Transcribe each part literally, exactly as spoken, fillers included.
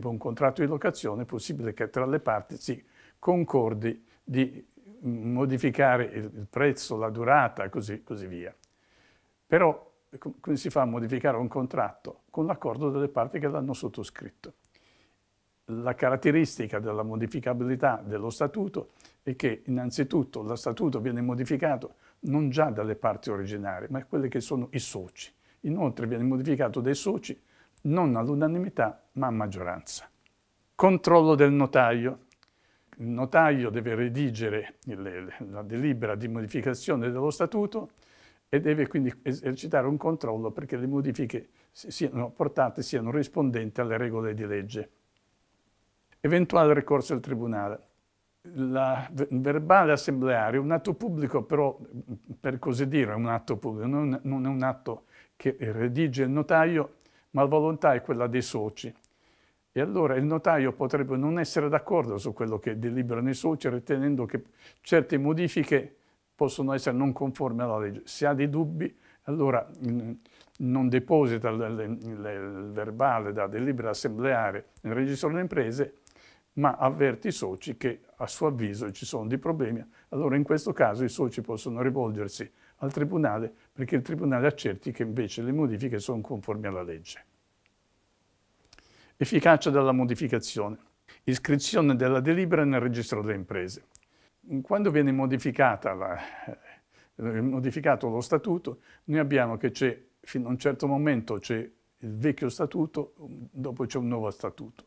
esempio un contratto di locazione, è possibile che tra le parti si concordi di modificare il prezzo, la durata, così, così via. Però come si fa a modificare un contratto? Con l'accordo delle parti che l'hanno sottoscritto. La caratteristica della modificabilità dello statuto è che innanzitutto lo statuto viene modificato non già dalle parti originarie, ma quelle che sono i soci. Inoltre viene modificato dai soci non all'unanimità, ma a maggioranza. Controllo del notaio. Il notaio deve redigere la delibera di modificazione dello statuto e deve quindi esercitare un controllo perché le modifiche siano portate, siano rispondenti alle regole di legge. Eventuale ricorso al tribunale. La verbale assembleare è un atto pubblico, però per così dire è un atto pubblico, non, non è un atto che redige il notaio, ma la volontà è quella dei soci. E allora il notaio potrebbe non essere d'accordo su quello che deliberano i soci, ritenendo che certe modifiche possono essere non conformi alla legge. Se ha dei dubbi, allora non deposita il, il, il verbale da delibera assembleare nel registro delle imprese, ma avverte i soci che a suo avviso ci sono dei problemi. Allora in questo caso i soci possono rivolgersi al tribunale perché il tribunale accerti che invece le modifiche sono conformi alla legge. Efficacia della modificazione. Iscrizione della delibera nel registro delle imprese. Quando viene modificata la, eh, modificato lo statuto, noi abbiamo che c'è, fino a un certo momento c'è il vecchio statuto, dopo c'è un nuovo statuto.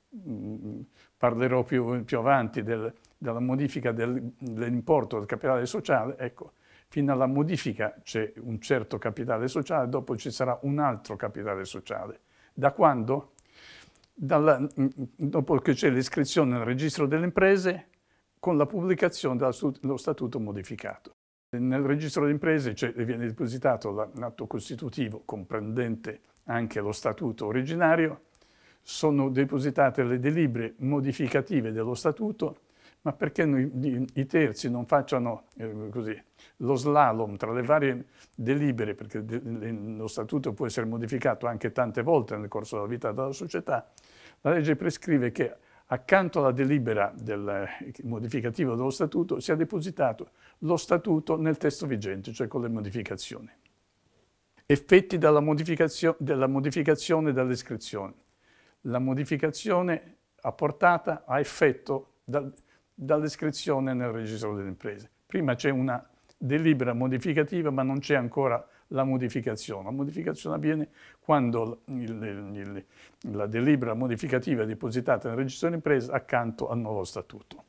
Parlerò più, più avanti del, della modifica del, dell'importo del capitale sociale. Ecco, fino alla modifica c'è un certo capitale sociale, dopo ci sarà un altro capitale sociale. Da quando? Dalla, dopo che c'è l'iscrizione nel registro delle imprese con la pubblicazione dello statuto modificato. Nel registro delle imprese viene depositato l'atto costitutivo comprendente anche lo statuto originario, sono depositate le delibere modificative dello statuto, ma perché noi, i terzi non facciano eh, così, lo slalom tra le varie delibere, perché lo statuto può essere modificato anche tante volte nel corso della vita della società, la legge prescrive che accanto alla delibera del modificativo dello statuto sia depositato lo statuto nel testo vigente, cioè con le modificazioni. Effetti della modificazione, della modificazione e dall'iscrizione. La modificazione apportata ha effetto dal, dall'iscrizione nel registro delle imprese. Prima c'è una delibera modificativa, ma non c'è ancora la modificazione. La modificazione avviene quando il, il, la delibera modificativa è depositata nel registro delle imprese accanto al nuovo statuto.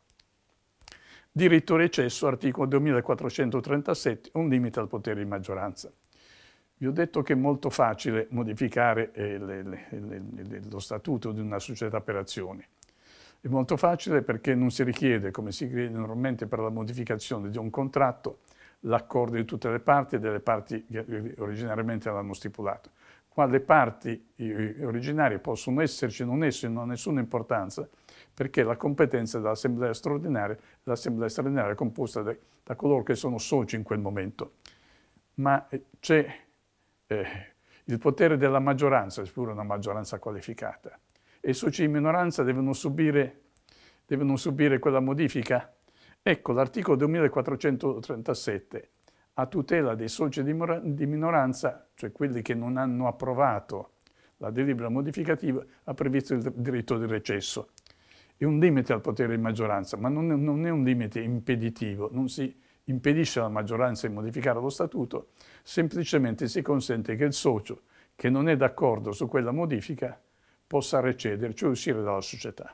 Diritto recesso, articolo duemilaquattrocentotrentasette, un limite al potere di maggioranza. Vi ho detto che è molto facile modificare eh, le, le, le, lo statuto di una società per azioni. È molto facile perché non si richiede, come si chiede normalmente per la modificazione di un contratto, l'accordo di tutte le parti e delle parti che originariamente l'hanno stipulato. Qua le parti originarie possono esserci, non esserci, non ha nessuna importanza, perché la competenza dell'assemblea straordinaria, l'assemblea straordinaria è composta da, da coloro che sono soci in quel momento. Ma c'è eh, il potere della maggioranza, seppure una maggioranza qualificata, e i soci in minoranza devono subire, devono subire quella modifica. Ecco, l'articolo duemilaquattrocentotrentasette, a tutela dei soci di minoranza, cioè quelli che non hanno approvato la delibera modificativa, ha previsto il diritto di recesso. È un limite al potere di maggioranza, ma non è, non è un limite impeditivo, non si impedisce alla maggioranza di modificare lo statuto, semplicemente si consente che il socio che non è d'accordo su quella modifica possa recedere, cioè uscire dalla società.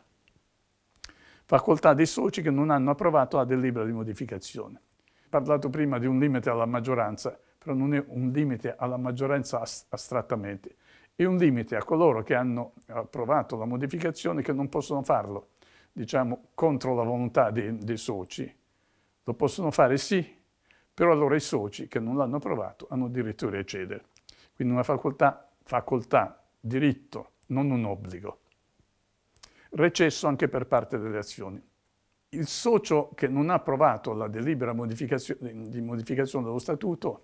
Facoltà dei soci che non hanno approvato la delibera di modificazione. Ho parlato prima di un limite alla maggioranza, però non è un limite alla maggioranza astrattamente, è un limite a coloro che hanno approvato la modificazione che non possono farlo, diciamo, contro la volontà dei, dei soci. Lo possono fare sì, però allora i soci che non l'hanno approvato hanno diritto di recedere. Quindi una facoltà, facoltà, diritto, non un obbligo. Recesso anche per parte delle azioni. Il socio che non ha approvato la delibera modificazione, di modificazione dello statuto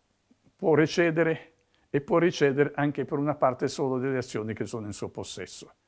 può recedere e può recedere anche per una parte solo delle azioni che sono in suo possesso.